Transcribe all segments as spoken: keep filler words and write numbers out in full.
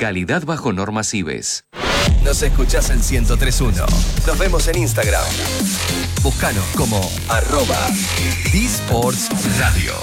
Calidad bajo normas I B E S. Nos escuchás en ciento tres punto uno. Nos vemos en Instagram. Búscanos como arroba D-Sports Radio.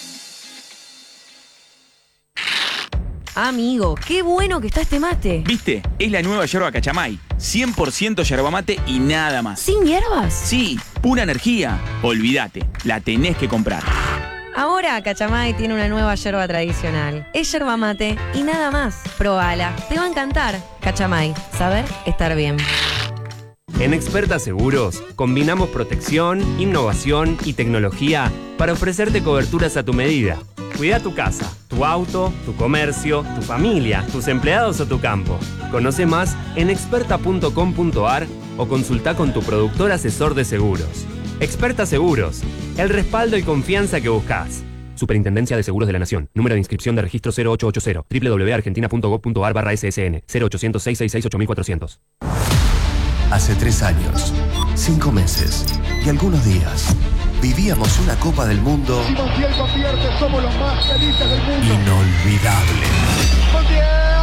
Amigo, qué bueno que está este mate. ¿Viste? Es la nueva yerba Cachamay. cien por ciento yerba mate y nada más. ¿Sin hierbas? Sí, pura energía. Olvídate, la tenés que comprar. Ahora Cachamay tiene una nueva yerba tradicional. Es yerba mate y nada más. Probala, te va a encantar. Cachamay, saber estar bien. En Experta Seguros combinamos protección, innovación y tecnología para ofrecerte coberturas a tu medida. Cuida tu casa, tu auto, tu comercio, tu familia, tus empleados o tu campo. Conoce más en experta punto com punto a r o consulta con tu productor asesor de seguros. Experta Seguros, el respaldo y confianza que buscas. Superintendencia de Seguros de la Nación. Número de inscripción de registro cero ocho ocho cero. doble u doble u doble u punto argentina punto gov punto a r barra S S N. cero ochocientos, seiscientos sesenta y seis, ocho mil cuatrocientos. Hace tres años, cinco meses y algunos días, vivíamos una Copa del Mundo Si Montiel convierte, somos los más felices del mundo. inolvidable. ¡Montiel!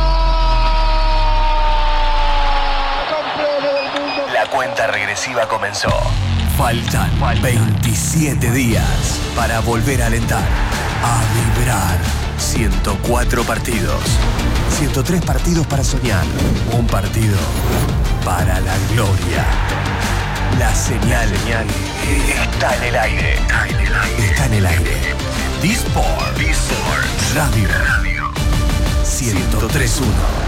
¡Campeones del mundo! La cuenta regresiva comenzó. Faltan veintisiete días para volver a alentar, a vibrar. ciento cuatro partidos, ciento tres partidos para soñar, un partido para la gloria. La señal, señal está en el aire. Está en el aire. Está en el aire. D-Sports Radio. ciento tres punto uno.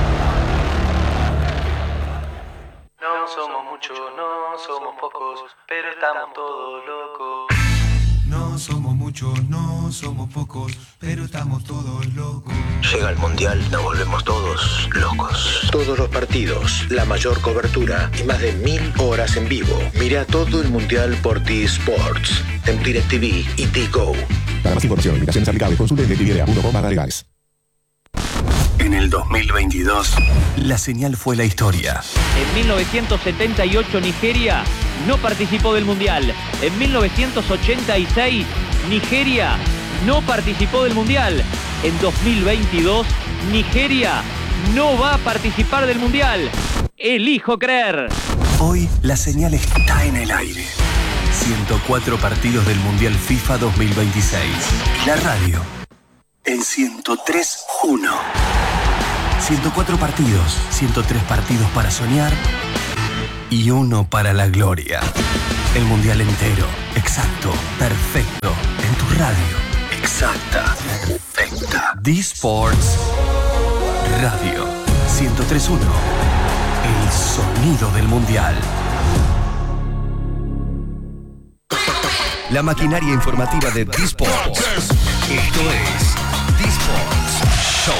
No somos muchos, no somos pocos, pero estamos todos locos. No somos muchos, no somos pocos, pero estamos todos locos. Llega el Mundial, nos volvemos todos locos. Todos los partidos, la mayor cobertura y más de mil horas en vivo. Mira todo el Mundial por T-Sports, en DirecTV y T-Go. Para más información, invitaciones aplicables, consulte en directv punto com barra legales. En el dos mil veintidós, la señal fue la historia. En mil novecientos setenta y ocho, Nigeria no participó del Mundial. En mil novecientos ochenta y seis, Nigeria no participó del Mundial. En dos mil veintidós, Nigeria no va a participar del Mundial. Elijo creer. Hoy, la señal está en el aire. ciento cuatro partidos del Mundial FIFA dos mil veintiséis. Y la radio en ciento tres punto uno. ciento cuatro partidos, ciento tres partidos para soñar y uno para la gloria. El Mundial entero, exacto, perfecto, en tu radio. Exacta, perfecta. D-Sports Radio ciento tres punto uno. El sonido del Mundial. La maquinaria informativa de D-Sports. Esto es D-Sports Show.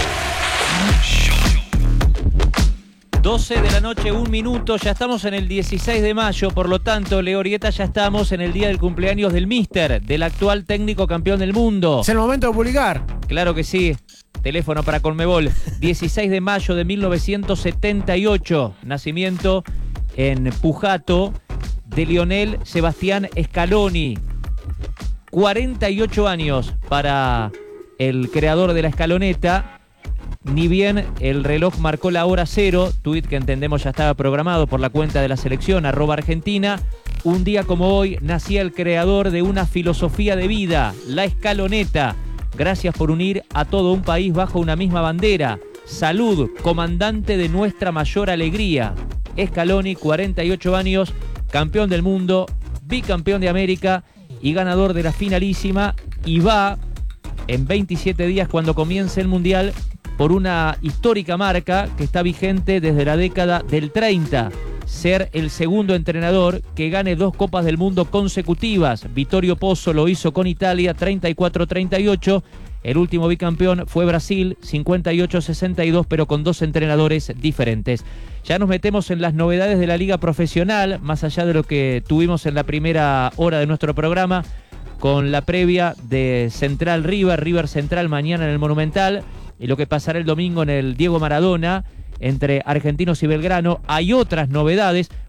doce de la noche, un minuto, ya estamos en el dieciséis de mayo, por lo tanto, Leo Orieta, ya estamos en el día del cumpleaños del Míster, del actual técnico campeón del mundo. Es el momento de publicar. Claro que sí. Teléfono para Conmebol, dieciséis de mayo de mil novecientos setenta y ocho, nacimiento en Pujato de Lionel Sebastián Scaloni. cuarenta y ocho años para el creador de la escaloneta. Ni bien el reloj marcó la hora cero, tuit que entendemos ya estaba programado por la cuenta de la selección, arroba Argentina. Un día como hoy nacía el creador de una filosofía de vida, la escaloneta. Gracias por unir a todo un país bajo una misma bandera. Salud, comandante de nuestra mayor alegría. Scaloni, cuarenta y ocho años, campeón del mundo, bicampeón de América y ganador de la finalísima. Y va en veintisiete días, cuando comience el Mundial, por una histórica marca que está vigente desde la década del treinta. Ser el segundo entrenador que gane dos Copas del Mundo consecutivas. Vittorio Pozzo lo hizo con Italia, treinta y cuatro treinta y ocho. El último bicampeón fue Brasil, cincuenta y ocho sesenta y dos, pero con dos entrenadores diferentes. Ya nos metemos en las novedades de la liga profesional, más allá de lo que tuvimos en la primera hora de nuestro programa, con la previa de Central River, River Central mañana en el Monumental, y lo que pasará el domingo en el Diego Maradona entre Argentinos y Belgrano. Hay otras novedades.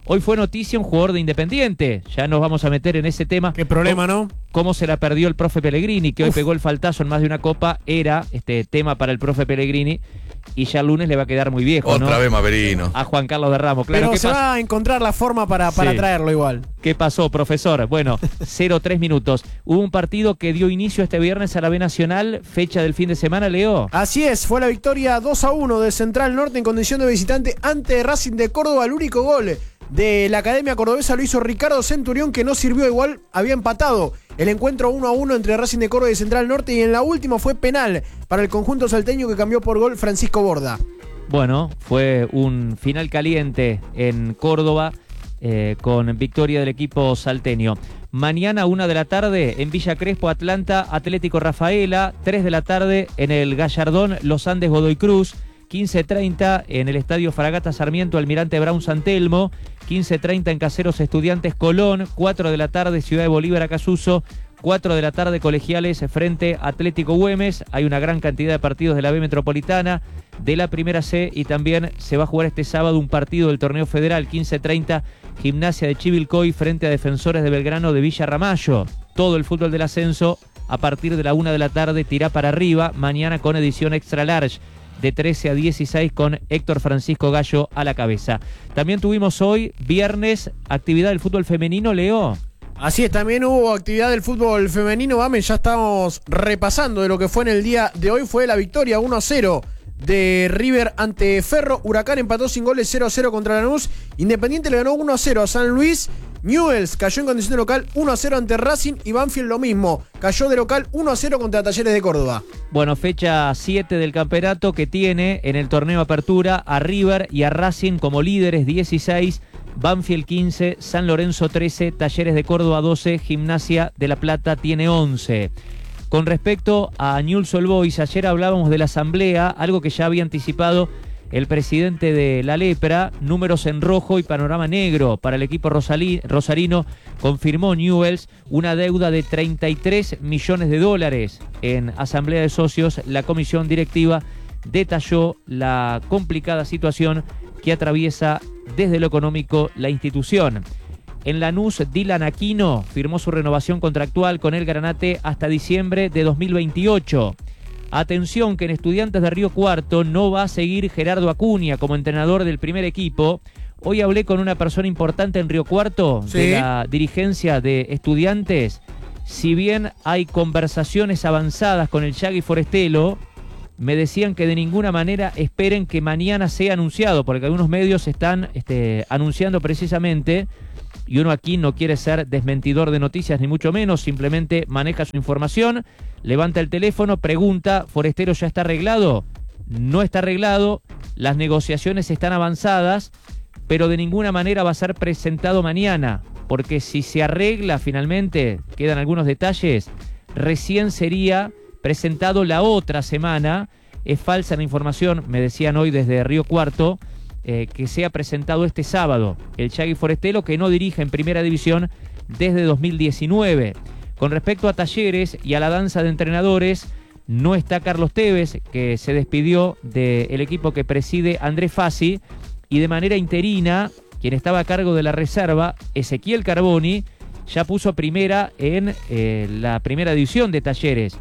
Hoy fue noticia un jugador de Independiente. Ya nos vamos a meter en ese tema. Qué problema, ¿no? Cómo se la perdió el profe Pellegrini, que hoy Uf. pegó el faltazo en más de una copa. Era este tema para el profe Pellegrini. Y ya el lunes le va a quedar muy viejo, Otra ¿no? vez Maverino. A Juan Carlos de Ramos. Claro, Pero ¿qué se pasó? va a encontrar la forma para, para Sí. traerlo igual. ¿Qué pasó, profesor? Bueno, cero tres minutos. Hubo un partido que dio inicio este viernes a la B Nacional, fecha del fin de semana, Leo. Así es, fue la victoria dos a uno de Central Norte en condición de visitante ante Racing de Córdoba. El único gol de la Academia Cordobesa lo hizo Ricardo Centurión, que no sirvió, igual había empatado el encuentro uno a uno entre Racing de Córdoba y Central Norte, y en la última fue penal para el conjunto salteño, que cambió por gol Francisco Borda. Bueno, fue un final caliente en Córdoba eh, con victoria del equipo salteño. Mañana, una de la tarde, en Villa Crespo, Atlanta, Atlético Rafaela. tres de la tarde en el Gallardón, Los Andes, Godoy Cruz. quince treinta en el Estadio Fragata Sarmiento, Almirante Brown, San Telmo. quince treinta en Caseros, Estudiantes, Colón. cuatro de la tarde, Ciudad de Bolívar, Acasuso. cuatro de la tarde, Colegiales frente a Atlético Güemes. Hay una gran cantidad de partidos de la B Metropolitana, de la Primera C, y también se va a jugar este sábado un partido del Torneo Federal. quince treinta, Gimnasia de Chivilcoy frente a Defensores de Belgrano de Villa Ramallo. Todo el fútbol del ascenso a partir de la una de la tarde, tirá para arriba. Mañana con edición extra large de trece a dieciséis con Héctor Francisco Gallo a la cabeza. También tuvimos hoy, viernes, actividad del fútbol femenino, Leo. Así es, también hubo actividad del fútbol femenino, Vame, ya estamos repasando de lo que fue en el día de hoy. Fue la victoria uno a cero de River ante Ferro. Huracán empató sin goles cero a cero contra Lanús. Independiente le ganó uno a cero a San Luis. Newell's cayó en condición de local uno a cero ante Racing, y Banfield lo mismo, cayó de local uno a cero contra Talleres de Córdoba. Bueno, fecha siete del campeonato, que tiene en el torneo Apertura a River y a Racing como líderes, dieciséis, Banfield quince, San Lorenzo trece, Talleres de Córdoba doce, Gimnasia de La Plata tiene once. Con respecto a Newell's Old Boys, ayer hablábamos de la asamblea, algo que ya había anticipado el presidente de la Lepra. Números en rojo y panorama negro para el equipo rosalí, rosarino. Confirmó Newell's una deuda de treinta y tres millones de dólares en asamblea de socios. La comisión directiva detalló la complicada situación que atraviesa desde lo económico la institución. En Lanús, Dylan Aquino firmó su renovación contractual con el Granate hasta diciembre de dos mil veintiocho. Atención, que en Estudiantes de Río Cuarto no va a seguir Gerardo Acuña como entrenador del primer equipo. Hoy hablé con una persona importante en Río Cuarto, ¿sí?, de la dirigencia de Estudiantes. Si bien hay conversaciones avanzadas con el Yagui Forestelo, me decían que de ninguna manera esperen que mañana sea anunciado, porque algunos medios están este, anunciando precisamente, y uno aquí no quiere ser desmentidor de noticias, ni mucho menos, simplemente maneja su información, levanta el teléfono, pregunta, ¿Forestero ya está arreglado? No está arreglado, las negociaciones están avanzadas, pero de ninguna manera va a ser presentado mañana, porque si se arregla finalmente, quedan algunos detalles, recién sería presentado la otra semana. Es falsa la información, me decían hoy desde Río Cuarto, eh, que sea presentado este sábado el Yagui Forestelo, que no dirige en Primera División desde dos mil diecinueve. Con respecto a Talleres y a la danza de entrenadores, no está Carlos Tevez, que se despidió del equipo que preside Andrés Fassi, y de manera interina, quien estaba a cargo de la reserva, Ezequiel Carboni, ya puso primera en eh, la Primera División de Talleres.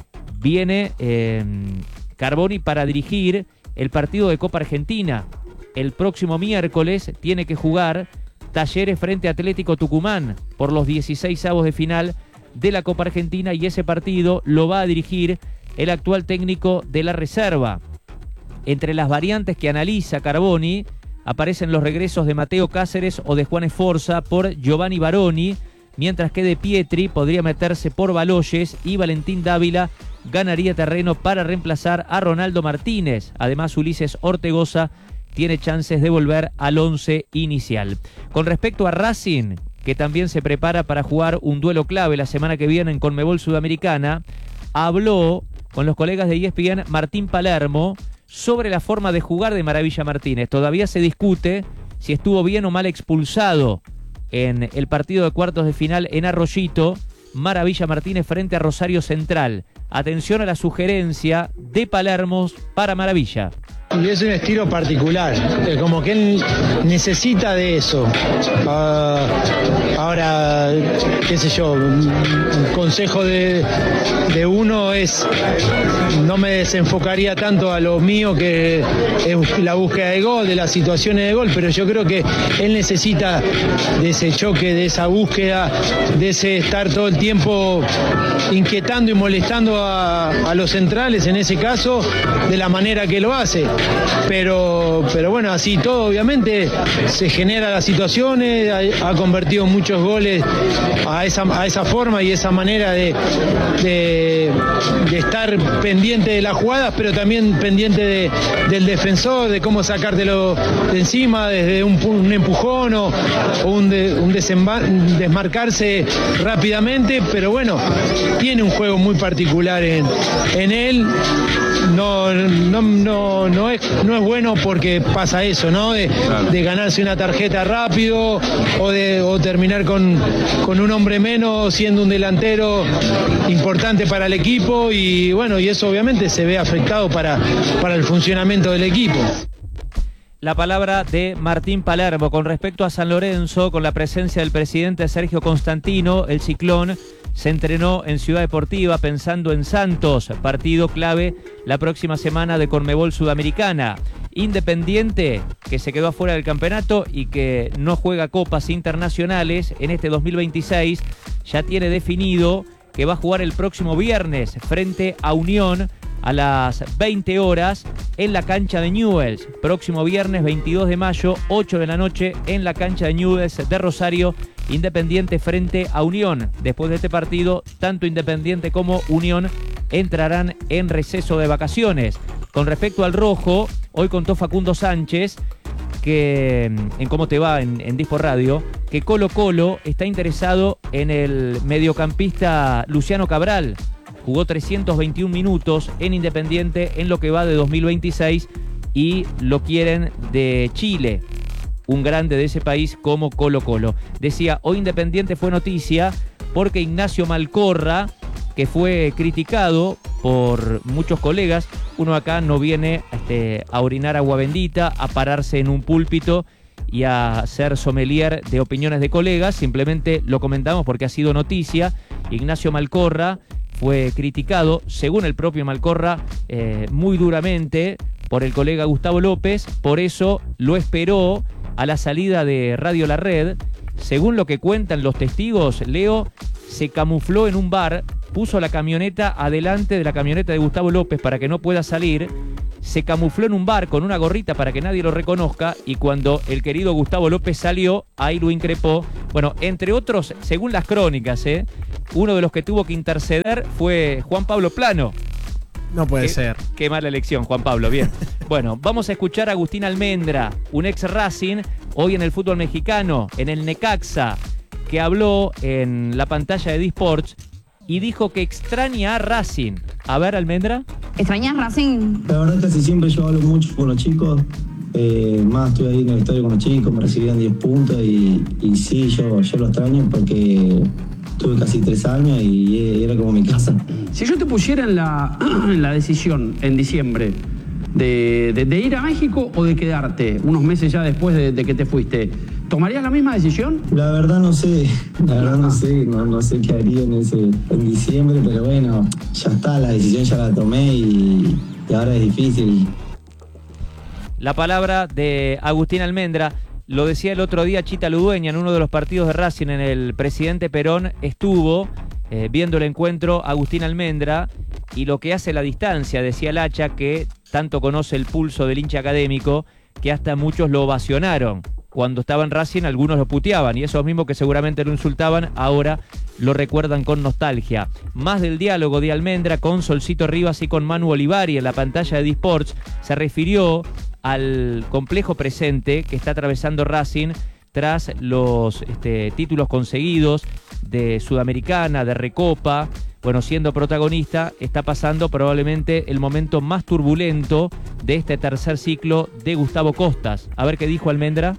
Viene eh, Carboni para dirigir el partido de Copa Argentina. El próximo miércoles tiene que jugar Talleres frente a Atlético Tucumán por los dieciseisavos de final de la Copa Argentina, y ese partido lo va a dirigir el actual técnico de la reserva. Entre las variantes que analiza Carboni aparecen los regresos de Mateo Cáceres o de Juan Esforza por Giovanni Baroni, mientras que De Pietri podría meterse por Baloyes, y Valentín Dávila ganaría terreno para reemplazar a Ronaldo Martínez. Además, Ulises Ortegoza tiene chances de volver al once inicial. Con respecto a Racing, que también se prepara para jugar un duelo clave la semana que viene en Conmebol Sudamericana, habló con los colegas de E S P N Martín Palermo sobre la forma de jugar de Maravilla Martínez. Todavía se discute si estuvo bien o mal expulsado en el partido de cuartos de final en Arroyito, Maravilla Martínez frente a Rosario Central. Atención a la sugerencia de Palermo para Maravilla. Y es un estilo particular, es como que él necesita de eso. Uh, ahora, qué sé yo, un consejo de, de uno es, no me desenfocaría tanto a lo mío que es la búsqueda de gol, de las situaciones de gol, pero yo creo que él necesita de ese choque, de esa búsqueda, de ese estar todo el tiempo inquietando y molestando a, a los centrales, en ese caso, de la manera que lo hace. Pero, pero bueno, así todo, obviamente, se generan las situaciones, ha, ha convertido muchos goles a esa, a esa forma y esa manera de, de, de estar pendiente de las jugadas, pero también pendiente de, del defensor, de cómo sacártelo de encima, desde un, un empujón o, o un, de, un desmarcarse rápidamente, pero bueno, tiene un juego muy particular en, en él. No, no, no, no, es, no es bueno porque pasa eso, ¿no? De, claro. de ganarse una tarjeta rápido o de o terminar con, con un hombre menos siendo un delantero importante para el equipo y bueno, y eso obviamente se ve afectado para, para el funcionamiento del equipo. La palabra de Martín Palermo con respecto a San Lorenzo, con la presencia del presidente Sergio Constantino, el Ciclón se entrenó en Ciudad Deportiva pensando en Santos, partido clave la próxima semana de Conmebol Sudamericana. Independiente, que se quedó afuera del campeonato y que no juega copas internacionales en este dos mil veintiséis, ya tiene definido que va a jugar el próximo viernes frente a Unión a las veinte horas en la cancha de Newell's. Próximo viernes veintidós de mayo, ocho de la noche, en la cancha de Newell's de Rosario, Independiente frente a Unión. Después de este partido, tanto Independiente como Unión entrarán en receso de vacaciones. Con respecto al rojo, hoy contó Facundo Sánchez, que en Cómo Te Va, en, en Dispo Radio, que Colo Colo está interesado en el mediocampista Luciano Cabral. Jugó trescientos veintiún minutos en Independiente en lo que va de dos mil veintiséis y lo quieren de Chile, un grande de ese país como Colo Colo. Decía, hoy Independiente fue noticia porque Ignacio Malcorra, que fue criticado por muchos colegas, uno acá no viene este, a orinar agua bendita, a pararse en un púlpito y a ser sommelier de opiniones de colegas, simplemente lo comentamos porque ha sido noticia. Ignacio Malcorra fue criticado, según el propio Malcorra, eh, muy duramente por el colega Gustavo López, por eso lo esperó a la salida de Radio La Red. Según lo que cuentan los testigos, Leo se camufló en un bar, puso la camioneta adelante de la camioneta de Gustavo López para que no pueda salir, se camufló en un bar con una gorrita para que nadie lo reconozca y cuando el querido Gustavo López salió, ahí lo increpó. Bueno, entre otros, según las crónicas, ¿eh? uno de los que tuvo que interceder fue Juan Pablo Plano. No puede qué, ser. Qué mala elección, Juan Pablo, bien. Bueno, vamos a escuchar a Agustín Almendra, un ex Racing, hoy en el fútbol mexicano, en el Necaxa, que habló en la pantalla de D-Sports y dijo que extraña a Racing. A ver, Almendra. ¿Extrañas Racing? La verdad casi siempre yo hablo mucho con los chicos, eh, más estoy ahí en el estadio con los chicos, me recibían diez puntos y, y sí, yo, yo lo extraño porque tuve casi tres años y era como mi casa. Si yo te pusiera en la, en la decisión en diciembre de, de, de ir a México o de quedarte unos meses ya después de, de que te fuiste, ¿tomarías la misma decisión? La verdad no sé, la verdad no sé, no, no sé qué haría en, ese, en diciembre, pero bueno, ya está, la decisión ya la tomé y, y ahora es difícil. La palabra de Agustín Almendra. Lo decía el otro día Chita Ludueña en uno de los partidos de Racing en el Presidente Perón. Estuvo eh, viendo el encuentro Agustín Almendra y lo que hace la distancia, decía el Hacha, que tanto conoce el pulso del hincha académico que hasta muchos lo ovacionaron. Cuando estaba en Racing algunos lo puteaban y esos mismos que seguramente lo insultaban ahora lo recuerdan con nostalgia. Más del diálogo de Almendra con Solcito Rivas y con Manu Olivari en la pantalla de D-Sports, se refirió al complejo presente que está atravesando Racing tras los este, títulos conseguidos de Sudamericana, de Recopa. Bueno, siendo protagonista, está pasando probablemente el momento más turbulento de este tercer ciclo de Gustavo Costas. A ver qué dijo Almendra.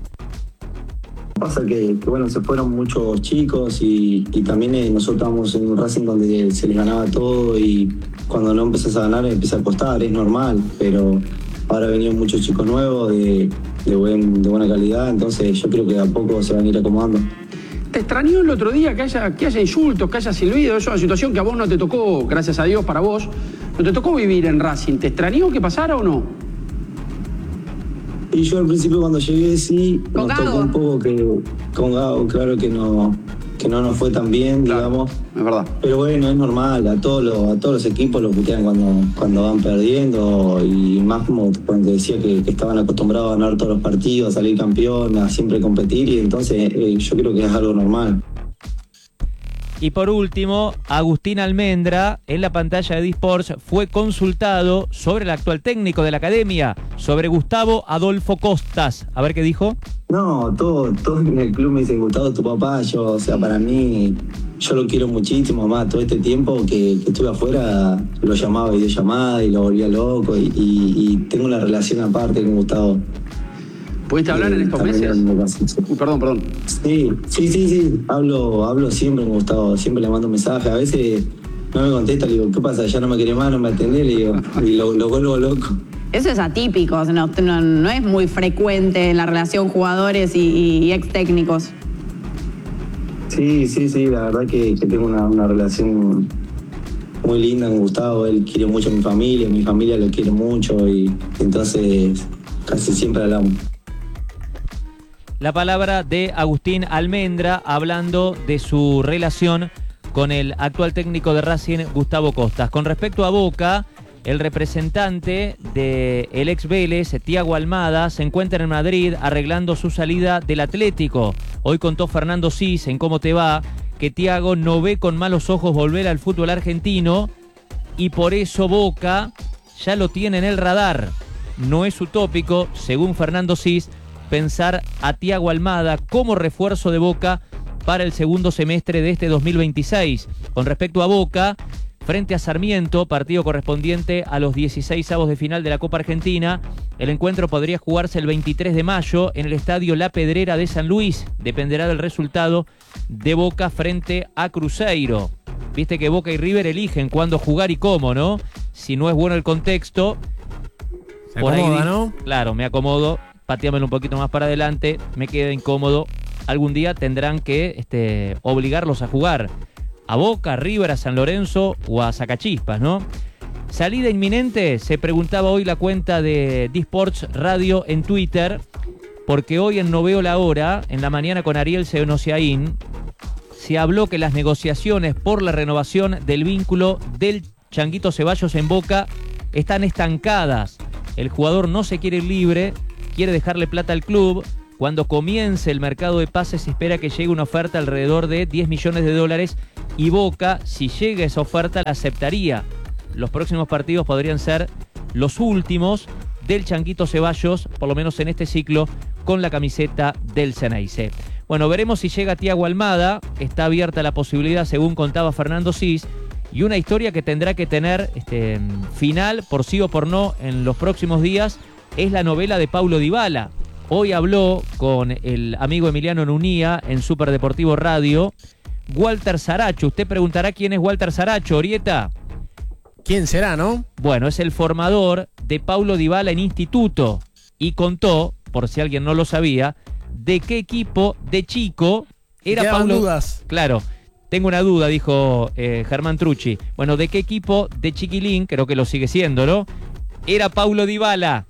Pasa que, que bueno, se fueron muchos chicos y, y también eh, nosotros estábamos en un Racing donde se les ganaba todo y cuando no empezás a ganar empieza a costar, es normal, pero ahora han venido muchos chicos nuevos de, de, buen, de buena calidad, entonces yo creo que a poco se van a ir acomodando. ¿Te extrañó el otro día que haya, que haya insultos, que haya silbido? Es una situación que a vos no te tocó, gracias a Dios, para vos, no te tocó vivir en Racing. ¿Te extrañó que pasara o no? Y yo al principio cuando llegué sí, ¿Con nos Gago? tocó un poco que con Gago, claro que no, que no nos fue tan bien, claro, digamos. Es verdad. Pero bueno, es normal, a todos los, a todos los equipos los putean cuando, cuando van perdiendo, y más como cuando decía que, que estaban acostumbrados a ganar todos los partidos, a salir campeón, a siempre competir, y entonces eh, yo creo que es algo normal. Y por último, Agustín Almendra, en la pantalla de Disports, fue consultado sobre el actual técnico de la academia, sobre Gustavo Adolfo Costas. A ver qué dijo. No, todo, todo en el club me dicen, Gustavo, tu papá, yo, o sea, para mí, yo lo quiero muchísimo, más todo este tiempo que, que estuve afuera, lo llamaba videollamada y lo volvía loco, y, y, y tengo una relación aparte con Gustavo. ¿Pudiste hablar en estos meses? Uy, perdón, perdón. Sí, sí, sí, sí. Hablo, hablo siempre con Gustavo, siempre le mando mensajes. A veces no me contesta, le digo, ¿qué pasa? Ya no me quiere más, no me atendés, le digo, y lo, lo vuelvo loco. Eso es atípico, no, no, no es muy frecuente en la relación jugadores y, y, y ex técnicos. Sí, sí, sí, la verdad que, que tengo una, una relación muy linda con Gustavo. Él quiere mucho a mi familia, mi familia lo quiere mucho, y entonces casi siempre hablamos. La palabra de Agustín Almendra hablando de su relación con el actual técnico de Racing, Gustavo Costas. Con respecto a Boca, el representante del ex Vélez, Thiago Almada, se encuentra en Madrid arreglando su salida del Atlético. Hoy contó Fernando Cis en Cómo Te Va que Thiago no ve con malos ojos volver al fútbol argentino, y por eso Boca ya lo tiene en el radar. No es utópico, según Fernando Cis, pensar a Thiago Almada como refuerzo de Boca para el segundo semestre de este dos mil veintiséis. Con respecto a Boca, frente a Sarmiento, partido correspondiente a los dieciseisavos de final de la Copa Argentina, el encuentro podría jugarse el veintitrés de mayo en el Estadio La Pedrera de San Luis. Dependerá del resultado de Boca frente a Cruzeiro. Viste que Boca y River eligen cuándo jugar y cómo, ¿no? Si no es bueno el contexto, se acomoda, ¿no? Claro, me acomodo. Pateámelo un poquito más para adelante, me queda incómodo. Algún día tendrán que este, obligarlos a jugar a Boca, a River, a San Lorenzo o a Sacachispas, ¿no? Salida inminente, se preguntaba hoy la cuenta de Disports Radio en Twitter, porque hoy en No Veo la Hora, en la mañana con Ariel Senosiaín, se habló que las negociaciones por la renovación del vínculo del Changuito Ceballos en Boca están estancadas. El jugador no se quiere ir libre, quiere dejarle plata al club. Cuando comience el mercado de pases se espera que llegue una oferta alrededor de diez millones de dólares, y Boca, si llega esa oferta, la aceptaría. Los próximos partidos podrían ser los últimos del Changuito Ceballos, por lo menos en este ciclo, con la camiseta del Ceneice. Bueno, veremos si llega Thiago Almada. Está abierta la posibilidad, según contaba Fernando Cis, y una historia que tendrá que tener este, final, por sí o por no, en los próximos días, es la novela de Paulo Dybala. Hoy habló con el amigo Emiliano Nunía en Superdeportivo Radio, Walter Saracho. Usted preguntará quién es Walter Saracho, Orieta. ¿Quién será, no? Bueno, es el formador de Paulo Dybala en Instituto, y contó, por si alguien no lo sabía, de qué equipo de chico era Quedaban Paulo. dudas. Claro. Tengo una duda, dijo eh, Germán Trucci. Bueno, ¿de qué equipo de chiquilín, creo que lo sigue siendo, ¿no?, era Paulo Dybala?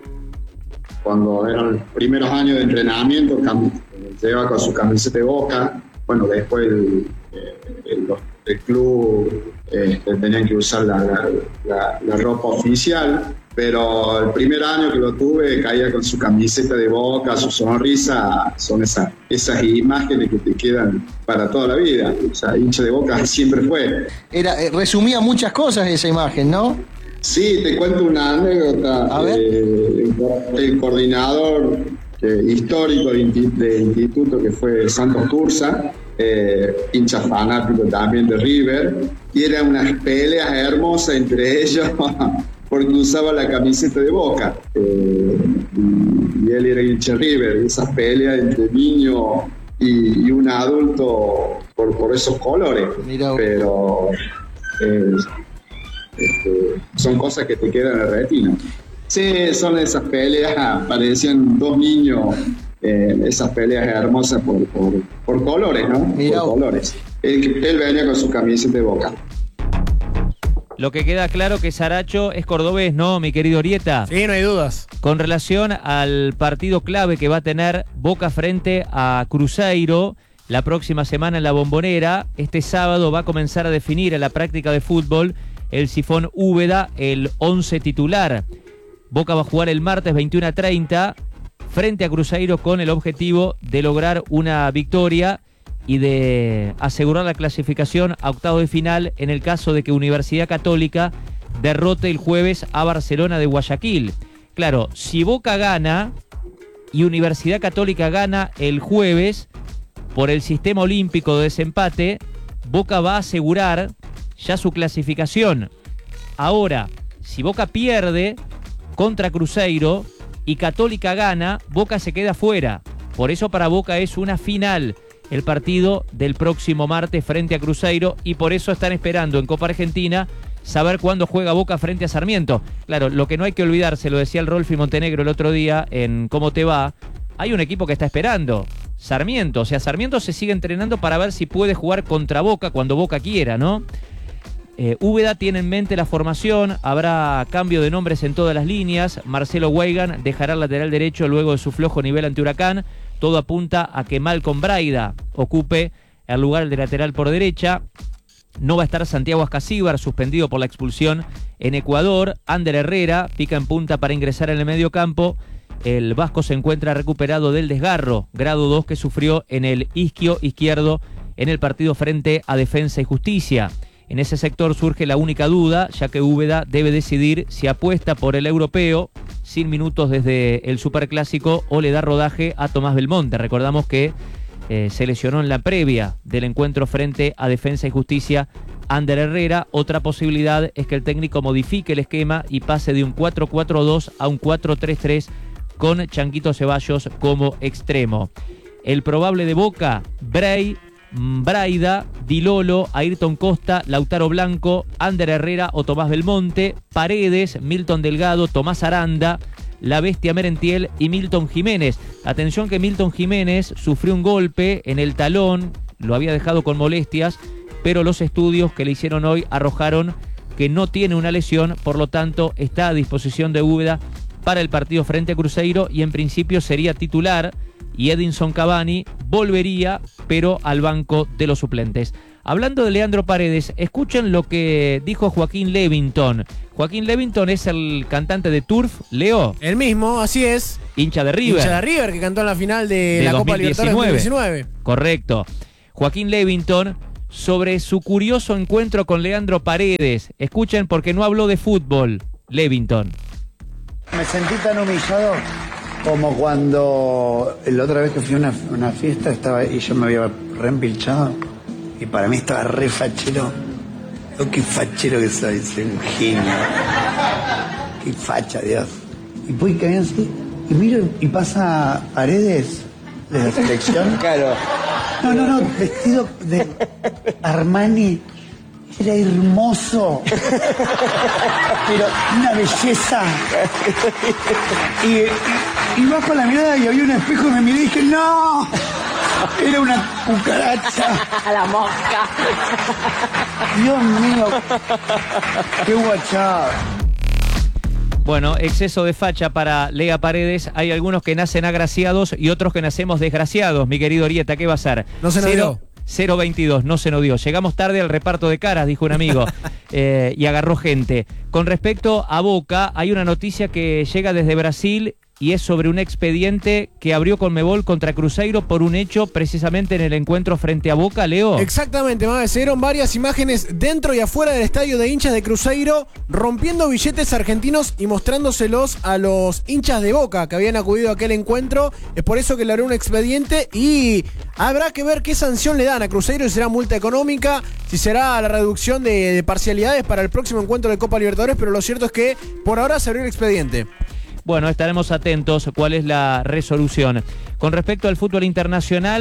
Cuando eran los primeros años de entrenamiento, llevaba con su camiseta de Boca. Bueno, después el, el, el club este, tenían que usar la, la, la, la ropa oficial, pero el primer año que lo tuve caía con su camiseta de Boca, su sonrisa. Son esas, esas imágenes que te quedan para toda la vida. O sea, hincha de Boca siempre fue. Era, eh, resumía muchas cosas esa imagen, ¿no? Sí, te cuento una anécdota. A ver. Eh, el, el coordinador eh, histórico del de instituto, que fue Santos Turza, eh, hincha fanático también de River, y eran unas peleas hermosas entre ellos porque usaba la camiseta de Boca, eh, y, y él era hincha de River, y esas peleas entre niño y, y un adulto por, por esos colores. Mirá. Pero eh, Este, son cosas que te quedan en la retina. Sí, son esas peleas, parecían dos niños, eh, esas peleas hermosas por, por, por colores, ¿no? Mirá. Por colores. Él, él venía con su camiseta de Boca. Lo que queda claro que Saracho es cordobés, ¿no, mi querido Orieta? Sí, no hay dudas. Con relación al partido clave que va a tener Boca frente a Cruzeiro la próxima semana en la Bombonera, este sábado va a comenzar a definir en la práctica de fútbol el Sifón Úbeda, el once titular. Boca va a jugar el martes veintiuno a treinta frente a Cruzeiro con el objetivo de lograr una victoria y de asegurar la clasificación a octavos de final en el caso de que Universidad Católica derrote el jueves a Barcelona de Guayaquil. Claro, si Boca gana y Universidad Católica gana el jueves, por el sistema olímpico de desempate, Boca va a asegurar ya su clasificación. Ahora, si Boca pierde contra Cruzeiro y Católica gana, Boca se queda fuera. Por eso para Boca es una final el partido del próximo martes frente a Cruzeiro y por eso están esperando en Copa Argentina saber cuándo juega Boca frente a Sarmiento. Claro, lo que no hay que olvidarse, lo decía el Rolfi Montenegro el otro día en Cómo Te Va, hay un equipo que está esperando, Sarmiento. O sea, Sarmiento se sigue entrenando para ver si puede jugar contra Boca cuando Boca quiera, ¿no? Eh, Úbeda tiene en mente la formación, habrá cambio de nombres en todas las líneas. Marcelo Weigan dejará el lateral derecho luego de su flojo nivel ante Huracán. Todo apunta a que Malcolm Braida ocupe el lugar de lateral por derecha. No va a estar Santiago Ascasíbar, suspendido por la expulsión en Ecuador. Ander Herrera pica en punta para ingresar en el medio campo. El vasco se encuentra recuperado del desgarro, grado dos, que sufrió en el isquio izquierdo en el partido frente a Defensa y Justicia. En ese sector surge la única duda, ya que Úbeda debe decidir si apuesta por el europeo, sin minutos desde el Superclásico, o le da rodaje a Tomás Belmonte. Recordamos que eh, se lesionó en la previa del encuentro frente a Defensa y Justicia Ander Herrera. Otra posibilidad es que el técnico modifique el esquema y pase de un cuatro cuatro dos a un cuatro tres tres con Changuito Ceballos como extremo. El probable de Boca, Bray, Braida, Di Lolo, Ayrton Costa, Lautaro Blanco, Ander Herrera o Tomás Belmonte, Paredes, Milton Delgado, Tomás Aranda, La Bestia Merentiel y Milton Jiménez. Atención que Milton Jiménez sufrió un golpe en el talón, lo había dejado con molestias, pero los estudios que le hicieron hoy arrojaron que no tiene una lesión, por lo tanto está a disposición de Úbeda para el partido frente a Cruzeiro y en principio sería titular. Y Edinson Cavani volvería, pero al banco de los suplentes. Hablando de Leandro Paredes, escuchen lo que dijo Joaquín Levington. Joaquín Levington es el cantante de Turf, Leo. El mismo, así es. Hincha de River. Hincha de River, que cantó en la final de, de la dos Copa mil Libertadores dos mil diecinueve. Correcto. Joaquín Levington sobre su curioso encuentro con Leandro Paredes. Escuchen porque no habló de fútbol, Levington. Me sentí tan humillado como cuando la otra vez que fui a una, una fiesta estaba y yo me había reempilchado y para mí estaba re fachero. Oh, qué fachero que soy, soy un genio. Qué facha, Dios. Y voy caminando así y miro y pasa Paredes de la selección. Claro. No, no, no, vestido de Armani. Era hermoso. Pero una belleza. Y, y, y bajo la mirada y había un espejo y me miré y dije, ¡no! Era una cucaracha. La mosca. Dios mío. Qué guachada. Bueno, exceso de facha para Lea Paredes. Hay algunos que nacen agraciados y otros que nacemos desgraciados. Mi querido Orieta, ¿qué va a ser? No se nos dio. cero veintidós, no se nos dio. Llegamos tarde al reparto de caras, dijo un amigo, eh, y agarró gente. Con respecto a Boca, hay una noticia que llega desde Brasil y es sobre un expediente que abrió Conmebol contra Cruzeiro por un hecho precisamente en el encuentro frente a Boca, Leo. Exactamente, Mabe, se dieron varias imágenes dentro y afuera del estadio de hinchas de Cruzeiro rompiendo billetes argentinos y mostrándoselos a los hinchas de Boca que habían acudido a aquel encuentro. Es por eso que le abrió un expediente y habrá que ver qué sanción le dan a Cruzeiro, si será multa económica, si será la reducción de, de parcialidades para el próximo encuentro de Copa Libertadores, pero lo cierto es que por ahora se abrió el expediente. Bueno, estaremos atentos cuál es la resolución. Con respecto al fútbol internacional,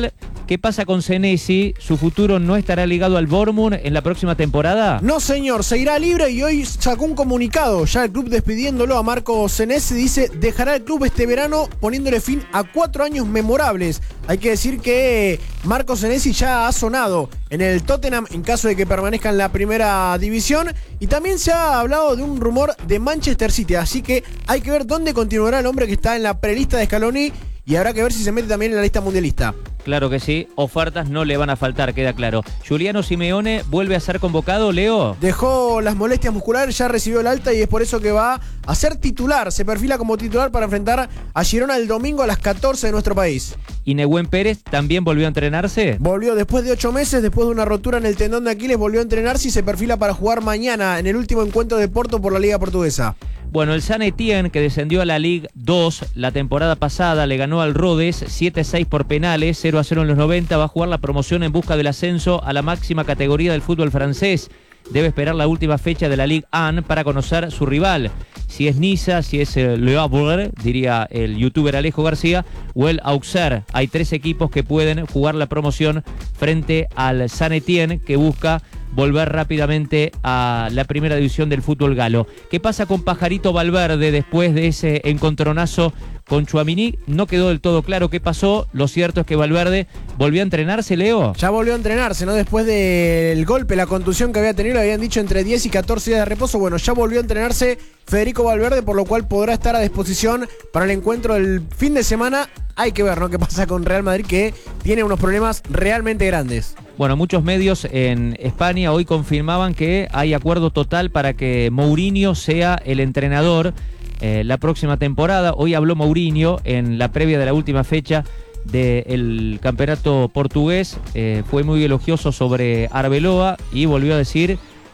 ¿Qué pasa con Senesi? ¿Su futuro no estará ligado al Bournemouth en la próxima temporada? No, señor, se irá libre y hoy sacó un comunicado, ya el club despidiéndolo a Marco Senesi, dice, dejará el club este verano poniéndole fin a cuatro años memorables. Hay que decir que Marco Senesi ya ha sonado en el Tottenham en caso de que permanezca en la primera división y también se ha hablado de un rumor de Manchester City, así que hay que ver dónde continuará el hombre que está en la prelista de Scaloni y habrá que ver si se mete también en la lista mundialista. Claro que sí, ofertas no le van a faltar, queda claro. Giuliano Simeone vuelve a ser convocado, Leo. Dejó las molestias musculares, ya recibió el alta y es por eso que va a ser titular. Se perfila como titular para enfrentar a Girona el domingo a las catorce de nuestro país. ¿Y Nehuen Pérez también volvió a entrenarse? Volvió después de ocho meses, después de una rotura en el tendón de Aquiles, volvió a entrenarse y se perfila para jugar mañana en el último encuentro de Porto por la Liga Portuguesa. Bueno, el Saint Etienne, que descendió a la Ligue dos la temporada pasada, le ganó al Rodez siete a seis por penales, cero a cero en los noventa, va a jugar la promoción en busca del ascenso a la máxima categoría del fútbol francés. Debe esperar la última fecha de la Ligue uno para conocer su rival. Si es Niza, si es el Le Havre, diría el youtuber Alejo García, o el Auxerre. Hay tres equipos que pueden jugar la promoción frente al Saint Etienne, que busca volver rápidamente a la primera división del fútbol galo. ¿Qué pasa con Pajarito Valverde después de ese encontronazo con Tchouaméni? No quedó del todo claro qué pasó. Lo cierto es que Valverde volvió a entrenarse, Leo. Ya volvió a entrenarse, ¿no? Después del golpe, la contusión que había tenido, le habían dicho entre diez y catorce días de reposo. Bueno, ya volvió a entrenarse Federico Valverde, por lo cual podrá estar a disposición para el encuentro del fin de semana. Hay que ver, ¿no?, qué pasa con Real Madrid, que tiene unos problemas realmente grandes. Bueno, muchos medios en España hoy confirmaban que hay acuerdo total para que Mourinho sea el entrenador eh, la próxima temporada. Hoy habló Mourinho en la previa de la última fecha del campeonato portugués. Eh, fue muy elogioso sobre Arbeloa y volvió a decir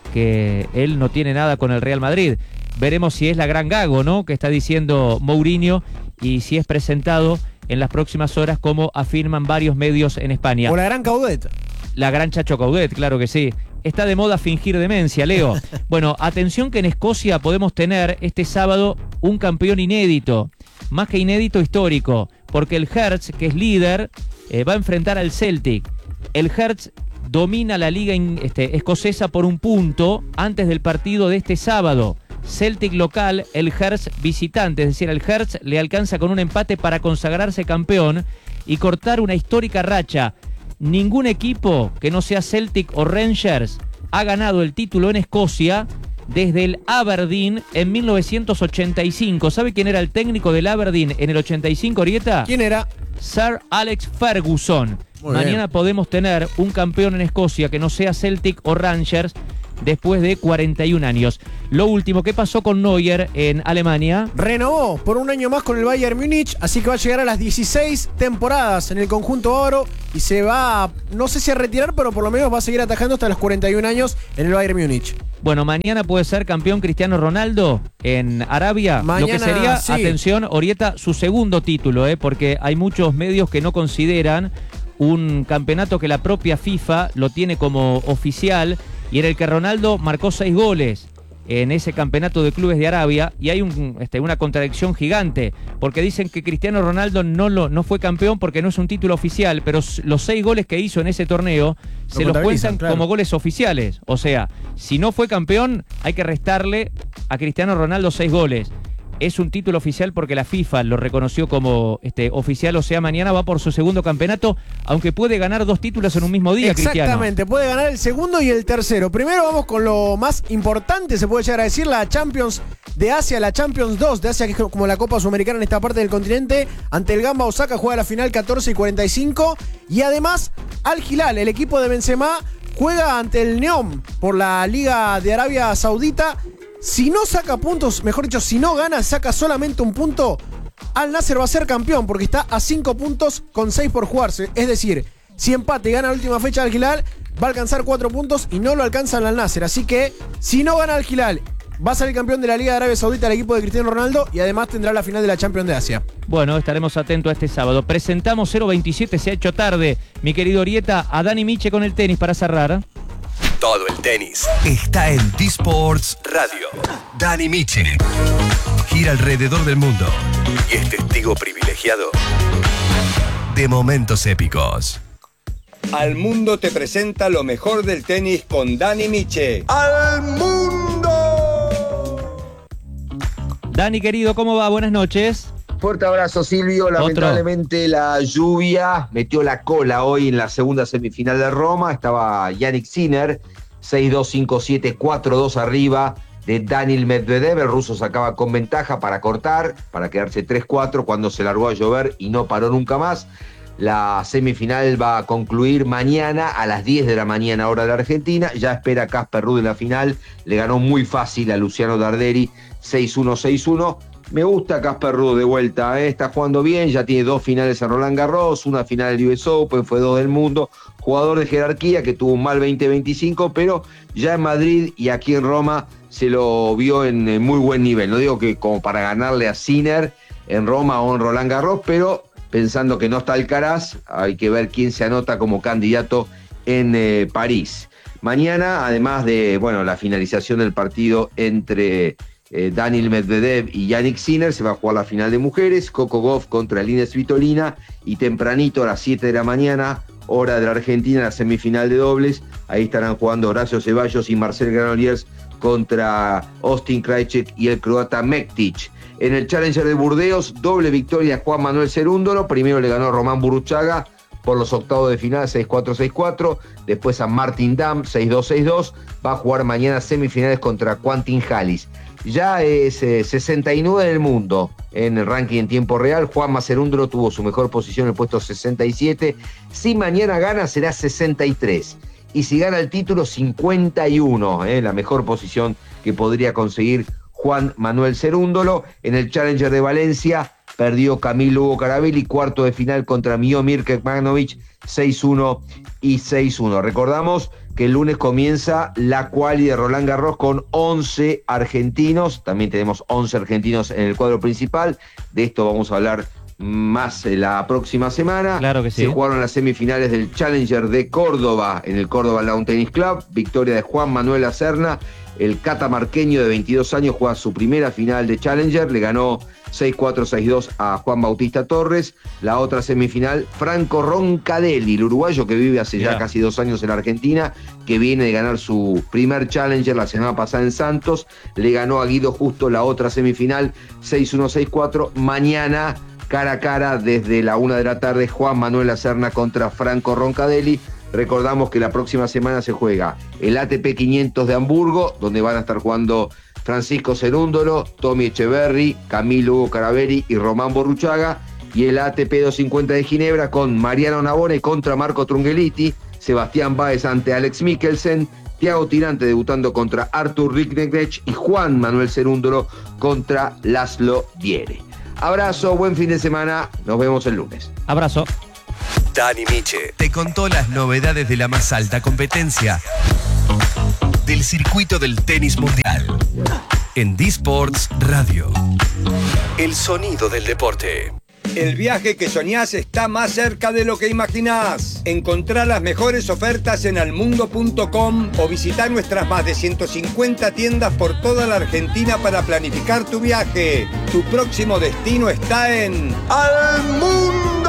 que él no tiene nada con el Real Madrid. Veremos si es la gran Gago, ¿no?, que está diciendo Mourinho y si es presentado en las próximas horas, como afirman varios medios en España. O la gran Caudet. La gran Chacho Caudet, claro que sí. Está de moda fingir demencia, Leo. Bueno, atención que en Escocia podemos tener este sábado un campeón inédito. Más que inédito, histórico. Porque el Hearts, que es líder, eh, va a enfrentar al Celtic. El Hearts domina la liga este, escocesa por un punto antes del partido de este sábado. Celtic local, el Hearts visitante, es decir, el Hearts le alcanza con un empate para consagrarse campeón y cortar una histórica racha. Ningún equipo que no sea Celtic o Rangers ha ganado el título en Escocia desde el Aberdeen en mil novecientos ochenta y cinco. ¿Sabe quién era el técnico del Aberdeen en el ochenta y cinco, Orieta? ¿Quién era? Sir Alex Ferguson. Muy Mañana bien. podemos tener un campeón en Escocia que no sea Celtic o Rangers después de cuarenta y un años. Lo último, ¿qué pasó con Neuer en Alemania? Renovó por un año más con el Bayern Múnich, así que va a llegar a las dieciséis temporadas en el conjunto oro y se va, no sé si a retirar, pero por lo menos va a seguir atajando hasta los cuarenta y un años en el Bayern Múnich. Bueno, mañana puede ser campeón Cristiano Ronaldo en Arabia. Mañana, lo que sería, sí. atención, Orieta, su segundo título, ¿eh? Porque hay muchos medios que no consideran un campeonato que la propia FIFA lo tiene como oficial y en el que Ronaldo marcó seis goles en ese campeonato de clubes de Arabia, y hay un, este, una contradicción gigante, porque dicen que Cristiano Ronaldo no, lo, no fue campeón porque no es un título oficial, pero los seis goles que hizo en ese torneo se los cuentan claro. como goles oficiales. O sea, si no fue campeón, hay que restarle a Cristiano Ronaldo seis goles. Es un título oficial porque la FIFA lo reconoció como este, oficial, o sea, mañana va por su segundo campeonato, aunque puede ganar dos títulos en un mismo día, Cristiano. Exactamente, puede ganar el segundo y el tercero. Primero vamos con lo más importante, se puede llegar a decir, la Champions de Asia, la Champions dos de Asia, que es como la Copa Sudamericana en esta parte del continente. Ante el Gamba Osaka juega la final catorce y cuarenta y cinco. Y además, Al Hilal, el equipo de Benzema, juega ante el Neom por la Liga de Arabia Saudita. Si no saca puntos, mejor dicho, si no gana, saca solamente un punto, Al Nasser va a ser campeón porque está a cinco puntos con seis por jugarse. Es decir, si empate y gana la última fecha Al Hilal, va a alcanzar cuatro puntos y no lo alcanza el Al Nasser. Así que, si no gana Al Hilal, va a ser el campeón de la Liga de Arabia Saudita, el equipo de Cristiano Ronaldo, y además tendrá la final de la Champions de Asia. Bueno, estaremos atentos a este sábado. Presentamos cero veintisiete, se ha hecho tarde. Mi querido Orieta, a Dani Miche con el tenis para cerrar. Todo el tenis está en D-Sports Radio. Dani Miche gira alrededor del mundo y es testigo privilegiado de momentos épicos. Al Mundo te presenta lo mejor del tenis con Dani Miche. ¡Al Mundo! Dani, querido, ¿cómo va? Buenas noches. Fuerte abrazo, Silvio. Lamentablemente Otro. La lluvia metió la cola hoy en la segunda semifinal de Roma. Estaba Yannick Sinner, seis dos, cinco siete, cuatro dos arriba de Daniil Medvedev. El ruso sacaba con ventaja para cortar, para quedarse tres cuatro cuando se largó a llover y no paró nunca más. La semifinal va a concluir mañana a las diez de la mañana, hora de Argentina. Ya espera Casper Ruud en la final. Le ganó muy fácil a Luciano Darderi, seis uno, seis uno. Me gusta Casper Ruud de vuelta, ¿eh? Está jugando bien, ya tiene dos finales en Roland Garros, una final del U S Open, fue dos del mundo. Jugador de jerarquía que tuvo un mal veinte veinticinco, pero ya en Madrid y aquí en Roma se lo vio en, en muy buen nivel. No digo que como para ganarle a Sinner en Roma o en Roland Garros, pero pensando que no está Alcaraz, hay que ver quién se anota como candidato en eh, París. Mañana, además de bueno, la finalización del partido entre eh, Daniil Medvedev y Yannick Sinner, se va a jugar la final de mujeres, Coco Gauff contra Linus Svitolina, y tempranito a las siete de la mañana, hora de la Argentina, la semifinal de dobles. Ahí estarán jugando Horacio Ceballos y Marcel Granollers contra Austin Krajicek y el croata Mektic. En el Challenger de Burdeos, doble victoria Juan Manuel Cerúndolo. Primero le ganó Román Burruchaga por los octavos de final, seis cuatro, seis cuatro. Después a Martin Damm, seis dos, seis dos. Va a jugar mañana semifinales contra Quentin Halys. Ya es eh, sesenta y nueve del mundo en el ranking en tiempo real. Juanma Cerúndolo tuvo su mejor posición en el puesto sesenta y siete. Si mañana gana, será sesenta y tres. Y si gana el título, cincuenta y uno. Eh, la mejor posición que podría conseguir Juan Manuel Cerúndolo. En el Challenger de Valencia perdió Camilo Hugo Carabelli, cuarto de final contra Miomir Kekmanovic, seis uno y seis uno. Recordamos que el lunes comienza la quali de Roland Garros con once argentinos. También tenemos once argentinos en el cuadro principal. De esto vamos a hablar más la próxima semana. Claro que sí. Se jugaron las semifinales del Challenger de Córdoba en el Córdoba Lawn Tennis Club. Victoria de Juan Manuel Acerna. El catamarqueño de veintidós años juega su primera final de Challenger. Le ganó seis cuatro, seis dos a Juan Bautista Torres. La otra semifinal, Franco Roncadelli, el uruguayo que vive hace ya yeah. casi dos años en Argentina, que viene de ganar su primer Challenger la semana pasada en Santos. Le ganó a Guido Justo la otra semifinal, seis uno, seis cuatro. Mañana, cara a cara, desde la una de la tarde, Juan Manuel Acerna contra Franco Roncadelli. Recordamos que la próxima semana se juega el A T P quinientos de Hamburgo, donde van a estar jugando Francisco Cerúndolo, Tommy Echeverry, Camilo Hugo Carabelli y Román Burruchaga, y el A T P doscientos cincuenta de Ginebra con Mariano Navone contra Marco Trungelliti, Sebastián Báez ante Alex Mikkelsen, Thiago Tirante debutando contra Artur Rincknecht y Juan Manuel Cerúndolo contra Laszlo Diere. Abrazo, buen fin de semana, nos vemos el lunes. Abrazo. Dani Miche te contó las novedades de la más alta competencia del circuito del tenis mundial en D-Sports Radio. El sonido del deporte. El viaje que soñás está más cerca de lo que imaginás. Encontrá las mejores ofertas en almundo punto com o visitá nuestras más de ciento cincuenta tiendas por toda la Argentina para planificar tu viaje. Tu próximo destino está en Almundo.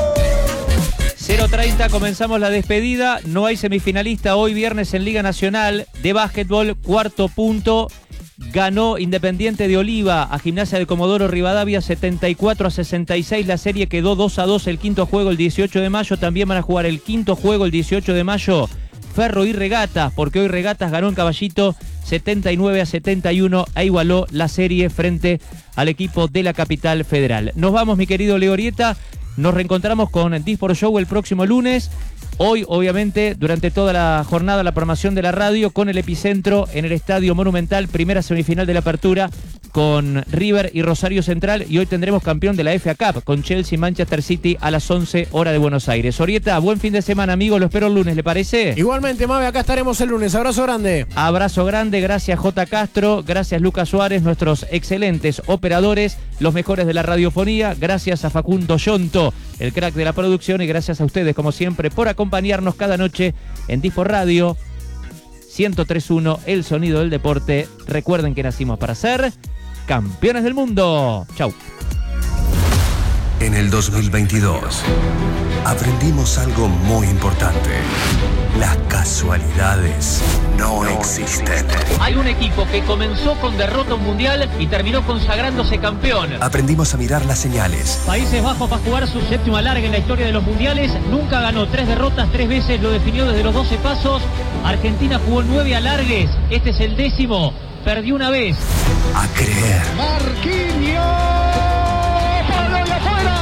cero treinta, comenzamos la despedida. No hay semifinalista hoy viernes en Liga Nacional de Básquetbol. Cuarto punto. Ganó Independiente de Oliva a Gimnasia de Comodoro Rivadavia setenta y cuatro a sesenta y seis. La serie quedó dos a dos el quinto juego el dieciocho de mayo. También van a jugar el quinto juego el dieciocho de mayo Ferro y Regatas, porque hoy Regatas ganó en Caballito setenta y nueve a setenta y uno e igualó la serie frente al equipo de la capital federal. Nos vamos, mi querido Leo Orieta. Nos reencontramos con D-Sport Show el próximo lunes. Hoy, obviamente, durante toda la jornada, la programación de la radio con el epicentro en el Estadio Monumental, primera semifinal de la apertura con River y Rosario Central. Y hoy tendremos campeón de la F A Cup con Chelsea y Manchester City a las once hora de Buenos Aires. Orieta, buen fin de semana, amigo. Lo espero el lunes, ¿le parece? Igualmente, Mabe, acá estaremos el lunes. Abrazo grande. Abrazo grande. Gracias, J. Castro. Gracias, Lucas Suárez, nuestros excelentes operadores, los mejores de la radiofonía. Gracias a Facundo Yonto, el crack de la producción. Y gracias a ustedes, como siempre, por acompañarnos cada noche en D-Sport Radio ciento tres punto uno, el sonido del deporte. Recuerden que nacimos para ser campeones del mundo. Chau. En el dos mil veintidós aprendimos algo muy importante. Las casualidades no existen. Hay un equipo que comenzó con derrota mundial y terminó consagrándose campeón. Aprendimos a mirar las señales. Países Bajos va a jugar su séptima larga en la historia de los mundiales. Nunca ganó, tres derrotas, tres veces lo definió desde los doce pasos. Argentina jugó nueve alargues, este es el décimo. Perdió una vez. A creer. Marquinhos. ¡Palo y afuera!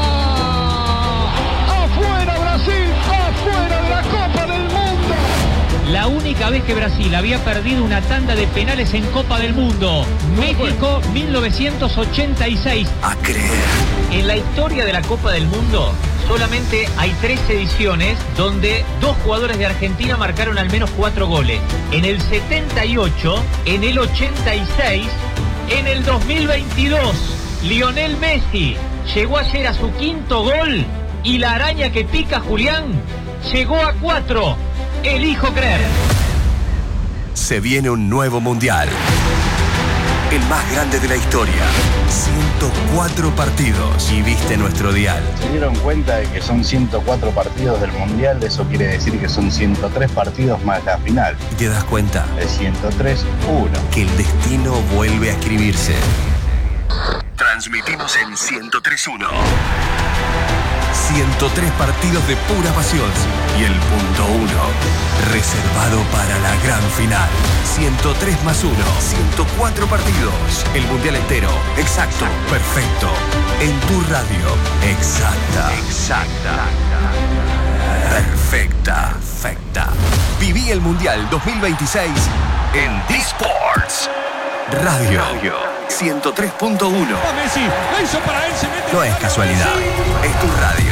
¡Afuera Brasil! ¡Afuera de la Copa del Mundo! La única vez que Brasil había perdido una tanda de penales en Copa del Mundo. México, mil novecientos ochenta y seis. A creer. En la historia de la Copa del Mundo solamente hay tres ediciones donde dos jugadores de Argentina marcaron al menos cuatro goles. En el setenta y ocho, en el ochenta y seis, en el dos mil veintidós. Lionel Messi llegó ayer a su quinto gol y la araña que pica Julián llegó a cuatro. Elijo creer. Se viene un nuevo mundial. El más grande de la historia. ciento cuatro partidos. Y viste nuestro dial. ¿Se dieron cuenta de que son ciento cuatro partidos del Mundial? Eso quiere decir que son ciento tres partidos más la final. ¿Y te das cuenta? Es ciento tres uno. Que el destino vuelve a escribirse. Transmitimos en ciento tres uno. ciento tres partidos de pura pasión. Y el punto uno, reservado para la gran final. ciento tres más uno, ciento cuatro partidos. El mundial entero, exacto, perfecto. En tu radio, exacta. Exacta. Perfecta. Perfecta. Viví el mundial dos mil veintiséis en D-Sports. Radio. ciento tres punto uno. No es casualidad, es tu radio.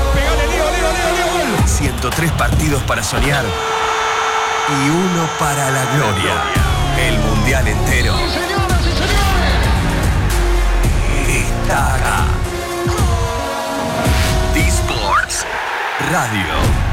ciento tres partidos para soñar y uno para la gloria. El mundial entero está acá. D-Sports Radio.